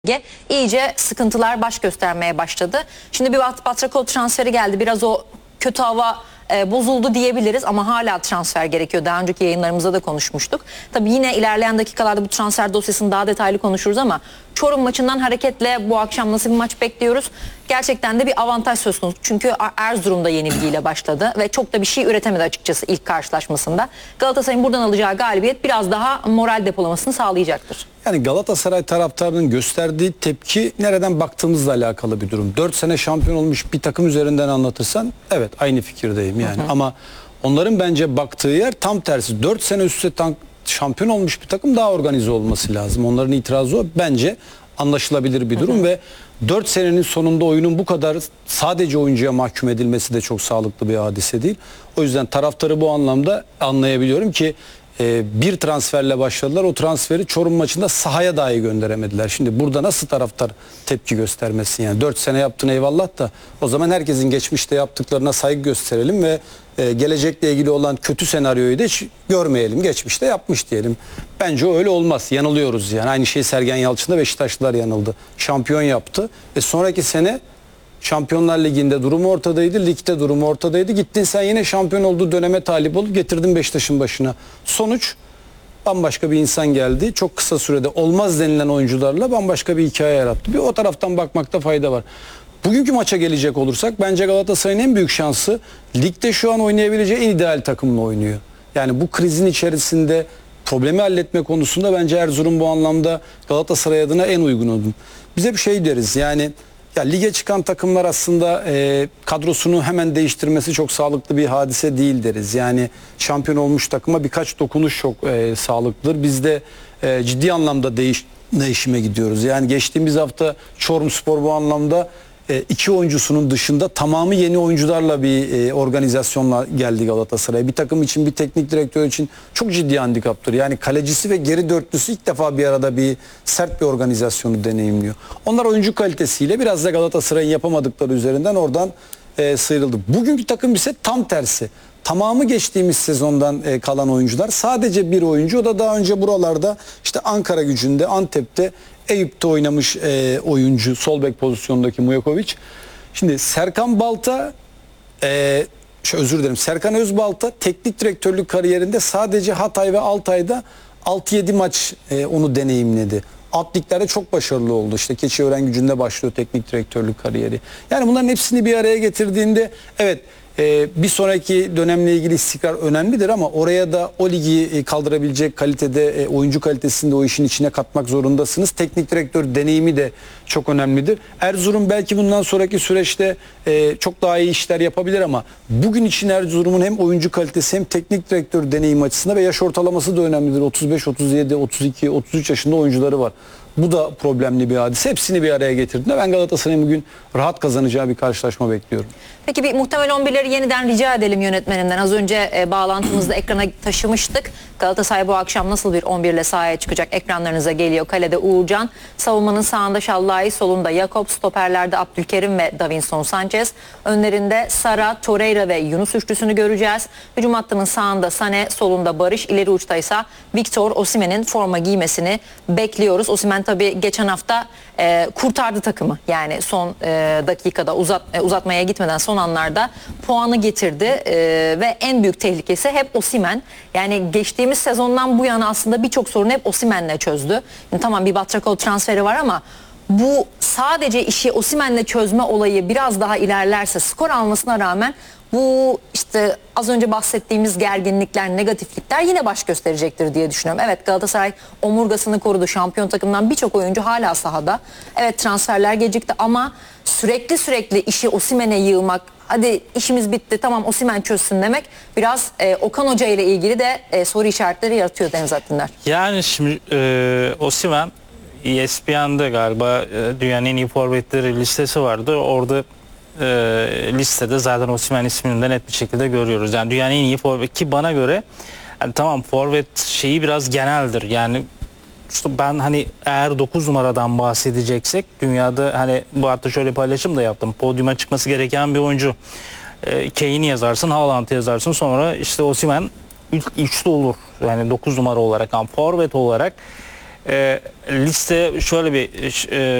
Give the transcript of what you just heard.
iyice sıkıntılar baş göstermeye başladı. Şimdi bir Batrakoğlu transferi geldi. Biraz o kötü hava bozuldu diyebiliriz ama hala transfer gerekiyor. Daha önceki yayınlarımızda da konuşmuştuk. Tabii yine ilerleyen dakikalarda bu transfer dosyasını daha detaylı konuşuruz ama Çorum maçından hareketle bu akşam nasıl bir maç bekliyoruz? Gerçekten de bir avantaj söz konusu. Çünkü Erzurum'da yenilgiyle başladı ve çok da bir şey üretemedi açıkçası ilk karşılaşmasında. Galatasaray'ın buradan alacağı galibiyet biraz daha moral depolamasını sağlayacaktır. Yani Galatasaray taraftarının gösterdiği tepki nereden baktığımızla alakalı bir durum. 4 sene şampiyon olmuş bir takım üzerinden anlatırsan evet aynı fikirdeyim yani. Ama onların bence baktığı yer tam tersi. 4 sene üst üste şampiyon olmuş bir takım daha organize olması lazım. Onların itirazı o. Bence anlaşılabilir bir durum ve 4 senenin sonunda oyunun bu kadar sadece oyuncuya mahkum edilmesi de çok sağlıklı bir hadise değil. O yüzden taraftarı bu anlamda anlayabiliyorum ki bir transferle başladılar. O transferi Çorum maçında sahaya dahi gönderemediler. Şimdi burada nasıl taraftar tepki göstermesin yani 4 sene yaptın eyvallah da o zaman herkesin geçmişte yaptıklarına saygı gösterelim ve gelecekle ilgili olan kötü senaryoyu da hiç görmeyelim. Geçmişte yapmış diyelim. Bence öyle olmaz. Yanılıyoruz yani. Aynı şey Sergen Yalçın'da Beşiktaşlılar yanıldı. Şampiyon yaptı ve sonraki sene Şampiyonlar Ligi'nde durumu ortadaydı, ligde durumu ortadaydı. Gittin sen yine şampiyon olduğu döneme talip olup getirdin Beşiktaş'ın başına. Sonuç bambaşka bir insan geldi. Çok kısa sürede olmaz denilen oyuncularla bambaşka bir hikaye yarattı. Bir o taraftan bakmakta fayda var. Bugünkü maça gelecek olursak bence Galatasaray'ın en büyük şansı ligde şu an oynayabileceği en ideal takımla oynuyor. Yani bu krizin içerisinde problemi halletme konusunda bence Erzurum bu anlamda Galatasaray adına en uygun oldu. Bize bir şey deriz yani ya lige çıkan takımlar aslında kadrosunu hemen değiştirmesi çok sağlıklı bir hadise değil deriz. Yani şampiyon olmuş takıma birkaç dokunuş çok sağlıklıdır. Biz de ciddi anlamda değişime gidiyoruz. Yani geçtiğimiz hafta Çorumspor bu anlamda 2 oyuncusunun dışında tamamı yeni oyuncularla bir organizasyonla geldi Galatasaray'a. Bir takım için, bir teknik direktör için çok ciddi handikaptır. Yani kalecisi ve geri dörtlüsü ilk defa bir arada bir sert bir organizasyonu deneyimliyor. Onlar oyuncu kalitesiyle biraz da Galatasaray'ın yapamadıkları üzerinden oradan sıyrıldı. Bugünkü takım ise tam tersi. Tamamı geçtiğimiz sezondan kalan oyuncular. Sadece bir oyuncu, o da daha önce buralarda işte Ankaragücü'nde, Antep'te, Eyüp'te oynamış oyuncu, sol bek pozisyondaki Mujakovic. Şimdi Serkan Balta, özür dilerim, Serkan Özbalta teknik direktörlük kariyerinde sadece Hatay ve Altay'da 6-7 maç onu deneyimledi. Alt liglerde çok başarılı oldu. İşte Keçiören başlıyor teknik direktörlük kariyeri. Yani bunların hepsini bir araya getirdiğinde evet bir sonraki dönemle ilgili istikrar önemlidir ama oraya da o ligi kaldırabilecek kalitede oyuncu kalitesini de o işin içine katmak zorundasınız. Teknik direktör deneyimi de çok önemlidir. Erzurum belki bundan sonraki süreçte çok daha iyi işler yapabilir ama bugün için Erzurum'un hem oyuncu kalitesi hem teknik direktör deneyimi açısından ve yaş ortalaması da önemlidir. 35, 37, 32, 33 yaşında oyuncuları var. Bu da problemli bir hadise. Hepsini bir araya getirdiğinde ben Galatasaray'ın bugün rahat kazanacağı bir karşılaşma bekliyorum. Peki bir muhtemel 11'leri yeniden rica edelim yönetmenimden. Az önce bağlantımızda ekrana taşımıştık. Galatasaray bu akşam nasıl bir 11 ile sahaya çıkacak? Ekranlarınıza geliyor. Kalede Uğurcan, savunmanın sağında Şallahi, solunda Jakob, stoperlerde Abdülkerim ve Davinson Sanchez. Önlerinde Sara, Torreira ve Yunus üçlüsünü göreceğiz. Hücum hattının sağında Sane, solunda Barış, ileri uçta ise Victor Osimhen'in forma giymesini bekliyoruz. Osimhen tabii geçen hafta kurtardı takımı. Yani son dakikada uzatmaya gitmeden son anlarda puanı getirdi ve en büyük tehlikesi hep Osimhen. Yani geçtiğimiz sezondan bu yana aslında birçok sorunu hep Osimhen'le çözdü. Yani tamam bir Batrakoğlu transferi var ama bu sadece işi Osimhen'le çözme olayı biraz daha ilerlerse skor almasına rağmen bu işte az önce bahsettiğimiz gerginlikler, negatiflikler yine baş gösterecektir diye düşünüyorum. Evet Galatasaray omurgasını korudu. Şampiyon takımdan birçok oyuncu hala sahada. Evet transferler gecikti ama sürekli işi Osimhen'e yığmak, hadi işimiz bitti tamam Osimhen çözsün demek biraz Okan Hoca ile ilgili de soru işaretleri yaratıyor Deniz Akgüner. Yani şimdi Osimhen ESPN'de galiba dünyanın en iyi forvetleri listesi vardı. Orada listede zaten Osimhen ismini de net bir şekilde görüyoruz. Yani dünyanın en iyi forvet ki bana göre yani tamam forvet şeyi biraz geneldir. Yani işte ben hani eğer 9 numaradan bahsedeceksek dünyada hani bu hatta şöyle paylaşım da yaptım. Podyuma çıkması gereken bir oyuncu. Kane'i yazarsın, Haaland'ı yazarsın sonra işte Osimhen üçlü olur. Yani 9 numara olarak ama forvet olarak Liste şöyle bir